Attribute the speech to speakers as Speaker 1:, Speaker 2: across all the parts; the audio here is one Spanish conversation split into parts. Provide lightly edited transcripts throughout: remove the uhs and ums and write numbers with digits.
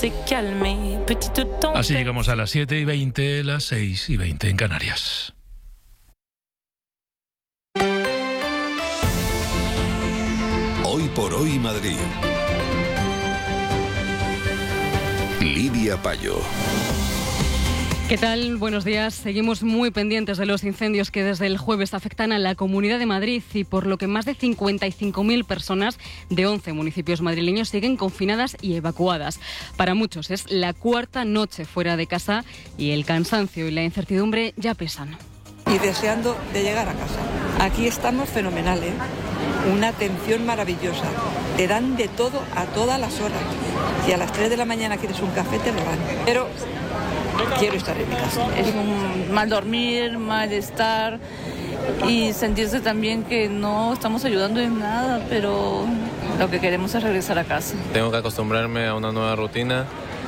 Speaker 1: Así llegamos a las 7:20, las 6:20 en Canarias.
Speaker 2: Hoy por hoy Madrid. Lidia Payo.
Speaker 3: ¿Qué tal? Buenos días. Seguimos muy pendientes de los incendios que desde el jueves afectan a la Comunidad de Madrid y por lo que más de 55.000 personas de 11 municipios madrileños siguen confinadas y evacuadas. Para muchos es la cuarta noche fuera de casa y el cansancio y la incertidumbre ya pesan.
Speaker 4: Y deseando de llegar a casa. Aquí estamos fenomenal, ¿eh? Una atención maravillosa. Te dan de todo a todas las horas. Si a las 3 de la mañana quieres un café, te lo dan. Pero quiero estar en mi casa.
Speaker 5: Es un mal dormir, malestar y sentirse también que no estamos ayudando en nada, pero lo que queremos es regresar a casa.
Speaker 6: Tengo que acostumbrarme a una nueva rutina.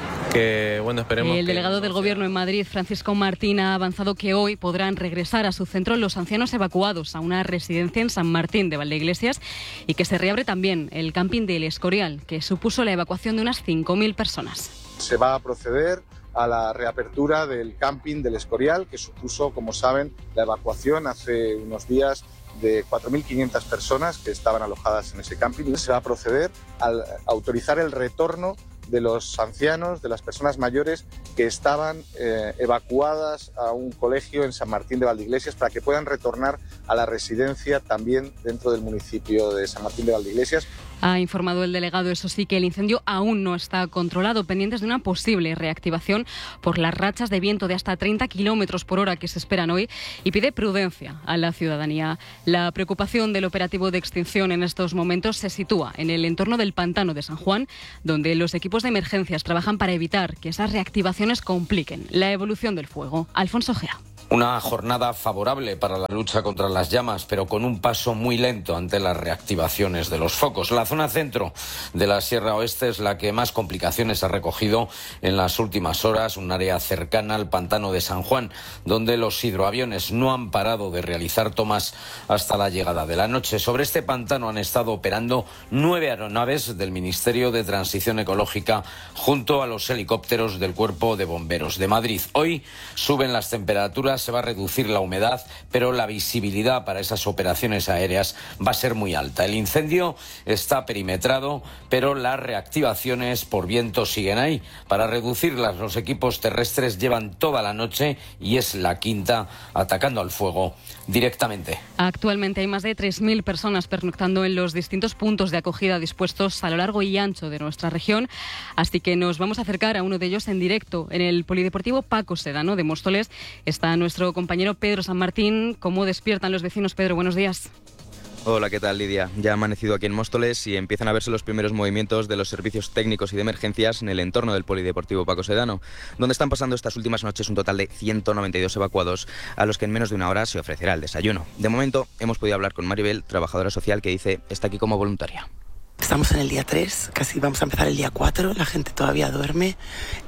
Speaker 6: Que, bueno, esperemos.
Speaker 3: El delegado del Gobierno en Madrid, Francisco Martín, ha avanzado que hoy podrán regresar a su centro los ancianos evacuados a una residencia en San Martín de Valdeiglesias y que se reabre también el camping del Escorial, que supuso la evacuación de unas 5.000 personas.
Speaker 7: Se va a proceder a la reapertura del camping del Escorial, que supuso, como saben, la evacuación hace unos días de 4.500 personas que estaban alojadas en ese camping. Se va a proceder a autorizar el retorno de los ancianos, de las personas mayores que estaban evacuadas a un colegio en San Martín de Valdeiglesias para que puedan retornar a la residencia también dentro del municipio de San Martín de Valdeiglesias.
Speaker 3: Ha informado el delegado, eso sí, que el incendio aún no está controlado, pendientes de una posible reactivación por las rachas de viento de hasta 30 kilómetros por hora que se esperan hoy y pide prudencia a la ciudadanía. La preocupación del operativo de extinción en estos momentos se sitúa en el entorno del pantano de San Juan, donde los equipos de emergencias trabajan para evitar que esas reactivaciones compliquen la evolución del fuego. Alfonso Gea.
Speaker 8: Una jornada favorable para la lucha contra las llamas, pero con un paso muy lento ante las reactivaciones de los focos. La zona centro de la Sierra Oeste es la que más complicaciones ha recogido en las últimas horas, un área cercana al pantano de San Juan, donde los hidroaviones no han parado de realizar tomas hasta la llegada de la noche. Sobre este pantano han estado operando 9 aeronaves del Ministerio de Transición Ecológica junto a los helicópteros del Cuerpo de Bomberos de Madrid. Hoy suben las temperaturas, se va a reducir la humedad, pero la visibilidad para esas operaciones aéreas va a ser muy alta. El incendio está perimetrado, pero las reactivaciones por viento siguen ahí. Para reducirlas, los equipos terrestres llevan toda la noche y es la quinta atacando al fuego directamente.
Speaker 3: Actualmente hay más de 3.000 personas pernoctando en los distintos puntos de acogida dispuestos a lo largo y ancho de nuestra región, así que nos vamos a acercar a uno de ellos en directo. En el Polideportivo Paco Sedano de Móstoles está nuestro compañero Pedro San Martín. ¿Cómo despiertan los vecinos, Pedro? Buenos días.
Speaker 9: Hola, ¿qué tal, Lidia? Ya ha amanecido aquí en Móstoles y empiezan a verse los primeros movimientos de los servicios técnicos y de emergencias en el entorno del Polideportivo Paco Sedano, donde están pasando estas últimas noches un total de 192 evacuados, a los que en menos de una hora se ofrecerá el desayuno. De momento, hemos podido hablar con Maribel, trabajadora social, que dice está aquí como voluntaria.
Speaker 10: Estamos en el día 3, casi vamos a empezar el día 4, la gente todavía duerme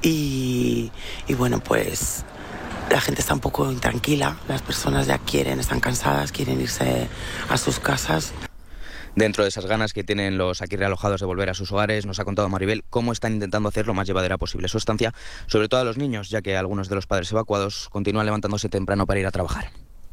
Speaker 10: y bueno, pues la gente está un poco intranquila, las personas ya están cansadas, quieren irse a sus casas.
Speaker 9: Dentro de esas ganas que tienen los aquí realojados de volver a sus hogares, nos ha contado Maribel cómo están intentando hacer lo más llevadera posible su estancia, sobre todo a los niños, ya que algunos de los padres evacuados continúan levantándose temprano para ir a trabajar.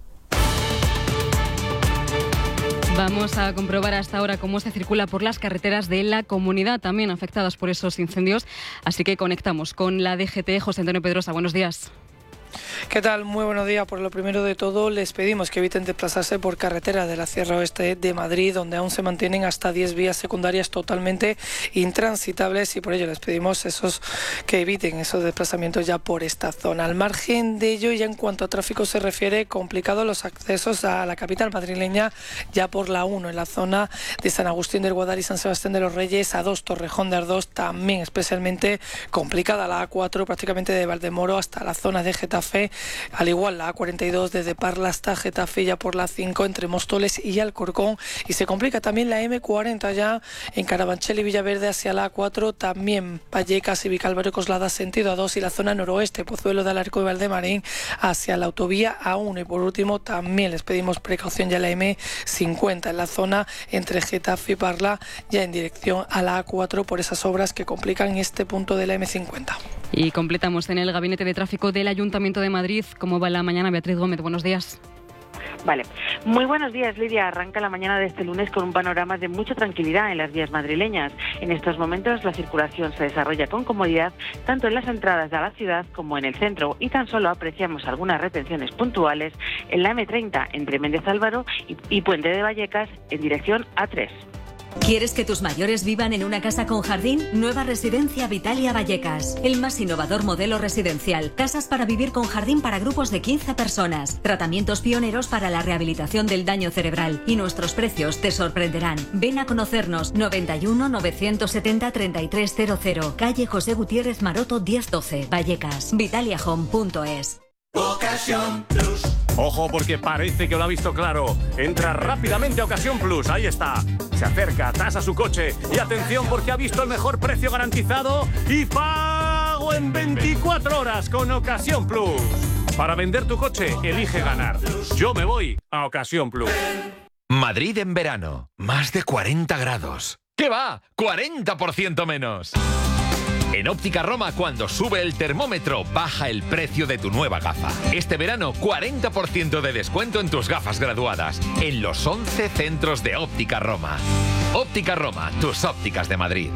Speaker 3: Vamos a comprobar hasta ahora cómo se circula por las carreteras de la comunidad, también afectadas por esos incendios, así que conectamos con la DGT. José Antonio Pedrosa, buenos días.
Speaker 11: ¿Qué tal? Muy buenos días. Por lo primero de todo, les pedimos que eviten desplazarse por carretera de la Sierra Oeste de Madrid, donde aún se mantienen hasta 10 vías secundarias totalmente intransitables y por ello les pedimos que eviten esos desplazamientos ya por esta zona. Al margen de ello, ya en cuanto a tráfico se refiere, complicado los accesos a la capital madrileña ya por la 1, en la zona de San Agustín del Guadal y San Sebastián de los Reyes, A2, Torrejón de Ardoz, también especialmente complicada la A4 prácticamente de Valdemoro hasta la zona de Getafe al igual la A42 desde Parla hasta Getafe, ya por la 5 entre Móstoles y Alcorcón, y se complica también la M40 ya en Carabanchel y Villaverde hacia la A4, también Vallecas y Vicálvaro Coslada sentido A2 y la zona noroeste, Pozuelo de Alarco y Valdemarín hacia la autovía A1, y por último también les pedimos precaución ya la M50 en la zona entre Getafe y Parla, ya en dirección a la A4 por esas obras que complican este punto de la M50.
Speaker 3: Y completamos en el Gabinete de Tráfico del Ayuntamiento de Madrid. ¿Cómo va la mañana? Beatriz Gómez, buenos días.
Speaker 12: Vale, muy buenos días, Lidia. Arranca la mañana de este lunes con un panorama de mucha tranquilidad en las vías madrileñas. En estos momentos la circulación se desarrolla con comodidad tanto en las entradas de la ciudad como en el centro, y tan solo apreciamos algunas retenciones puntuales en la M30 entre Méndez Álvaro y Puente de Vallecas en dirección A3.
Speaker 13: ¿Quieres que tus mayores vivan en una casa con jardín? Nueva Residencia Vitalia Vallecas. El más innovador modelo residencial. Casas para vivir con jardín para grupos de 15 personas. Tratamientos pioneros para la rehabilitación del daño cerebral. Y nuestros precios te sorprenderán. Ven a conocernos. 91 970 3300. Calle José Gutiérrez Maroto 1012. Vallecas. vitaliahome.es.
Speaker 14: Ocasión Plus. Ojo, porque parece que lo ha visto claro. Entra rápidamente a Ocasión Plus, ahí está. Se acerca, tasa su coche y atención porque ha visto el mejor precio garantizado y pago en 24 horas con Ocasión Plus. Para vender tu coche, elige ganar. Yo me voy a Ocasión Plus.
Speaker 15: Madrid en verano, más de 40 grados. ¿Qué va? ¡40% menos! En Óptica Roma, cuando sube el termómetro, baja el precio de tu nueva gafa. Este verano, 40% de descuento en tus gafas graduadas, en los 11 centros de Óptica Roma. Óptica Roma, tus ópticas de Madrid.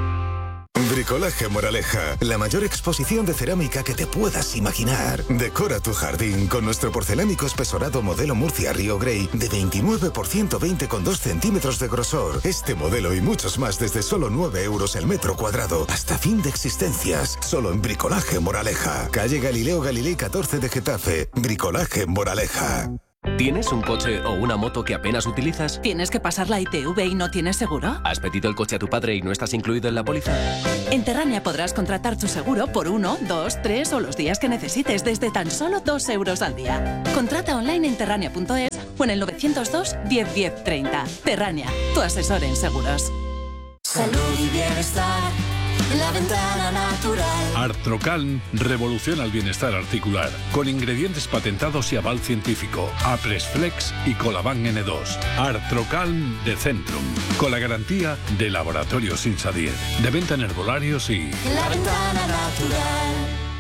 Speaker 16: Bricolaje Moraleja, la mayor exposición de cerámica que te puedas imaginar. Decora tu jardín con nuestro porcelánico espesorado modelo Murcia Río Grey de 29 por 120 con 2 centímetros de grosor. Este modelo y muchos más desde solo 9 euros el metro cuadrado. Hasta fin de existencias. Solo en Bricolaje Moraleja. Calle Galileo Galilei 14 de Getafe. Bricolaje Moraleja.
Speaker 17: ¿Tienes un coche o una moto que apenas utilizas?
Speaker 18: ¿Tienes que pasar la ITV y no tienes seguro?
Speaker 17: ¿Has pedido el coche a tu padre y no estás incluido en la póliza?
Speaker 18: En Terrania podrás contratar tu seguro por 1, 2, 3 o los días que necesites desde tan solo 2 euros al día. Contrata online en terrania.es o en el 902 10 10 30. Terrania, tu asesor en seguros.
Speaker 19: Salud y bienestar. La Ventana Natural.
Speaker 20: Artrocalm revoluciona el bienestar articular con ingredientes patentados y aval científico. Apresflex y Colaban N2. Artrocalm de Centrum, con la garantía de Laboratorios Insadier, de venta en herbolarios y...
Speaker 19: La Ventana Natural.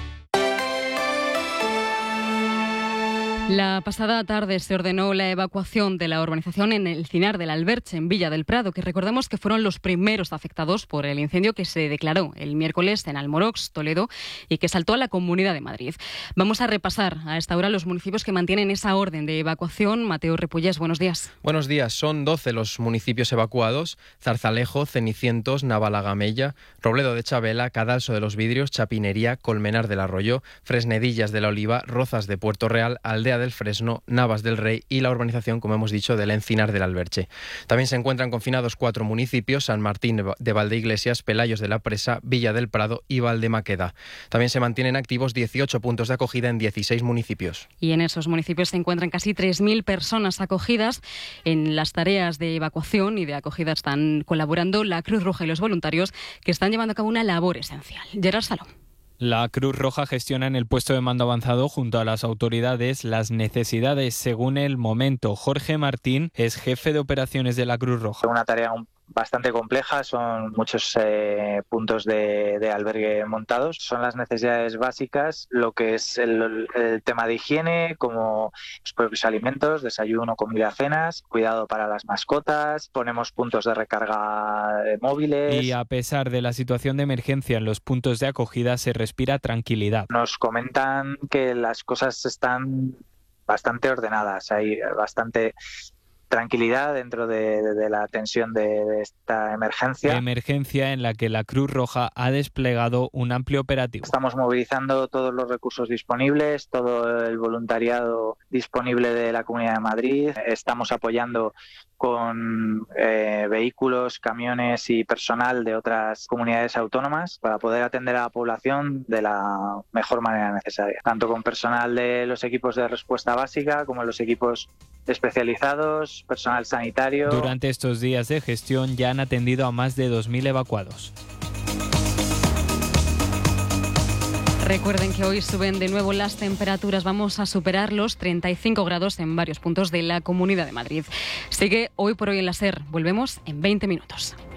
Speaker 3: La pasada tarde se ordenó la evacuación de la urbanización en el Cinar del Alberche, en Villa del Prado, que recordemos que fueron los primeros afectados por el incendio que se declaró el miércoles en Almorox, Toledo, y que saltó a la Comunidad de Madrid. Vamos a repasar a esta hora los municipios que mantienen esa orden de evacuación. Mateo Repullés, buenos días.
Speaker 21: Buenos días. Son 12 los municipios evacuados: Zarzalejo, Cenicientos, Navalagamella, Robledo de Chabela, Cadalso de los Vidrios, Chapinería, Colmenar del Arroyo, Fresnedillas de la Oliva, Rozas de Puerto Real, Aldea del Fresno, Navas del Rey y la urbanización, como hemos dicho, del Encinar del Alberche. También se encuentran confinados 4 municipios: San Martín de Valdeiglesias, Pelayos de la Presa, Villa del Prado y Valdemaqueda. También se mantienen activos 18 puntos de acogida en 16 municipios.
Speaker 3: Y en esos municipios se encuentran casi 3.000 personas acogidas. En las tareas de evacuación y de acogida están colaborando la Cruz Roja y los voluntarios, que están llevando a cabo una labor esencial. Gerard Salom.
Speaker 22: La Cruz Roja gestiona en el puesto de mando avanzado junto a las autoridades las necesidades según el momento. Jorge Martín es jefe de operaciones de la Cruz Roja.
Speaker 23: Una tarea bastante compleja, son muchos puntos de albergue montados. Son las necesidades básicas, lo que es el tema de higiene, como los propios alimentos, desayuno, comida, cenas, cuidado para las mascotas, ponemos puntos de recarga móviles.
Speaker 22: Y a pesar de la situación de emergencia en los puntos de acogida, se respira tranquilidad.
Speaker 23: Nos comentan que las cosas están bastante ordenadas, hay bastante tranquilidad dentro de la tensión de esta emergencia.
Speaker 22: Emergencia en la que la Cruz Roja ha desplegado un amplio operativo.
Speaker 23: Estamos movilizando todos los recursos disponibles, todo el voluntariado disponible de la Comunidad de Madrid. Estamos apoyando con vehículos, camiones y personal de otras comunidades autónomas para poder atender a la población de la mejor manera necesaria, tanto con personal de los equipos de respuesta básica como los equipos especializados, personal sanitario.
Speaker 22: Durante estos días de gestión ya han atendido a más de 2.000 evacuados.
Speaker 3: Recuerden que hoy suben de nuevo las temperaturas. Vamos a superar los 35 grados en varios puntos de la Comunidad de Madrid. Sigue Hoy por Hoy en la SER. Volvemos en 20 minutos.